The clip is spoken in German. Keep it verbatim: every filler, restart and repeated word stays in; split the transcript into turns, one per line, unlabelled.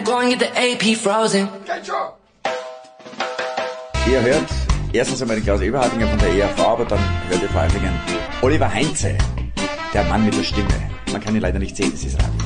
Ihr hört erstens einmal den Klaus Eberhardinger von der E R V, aber dann hört ihr vor allen Dingen Oliver Heinze, der Mann mit der Stimme. Man kann ihn leider nicht sehen, das ist Radio.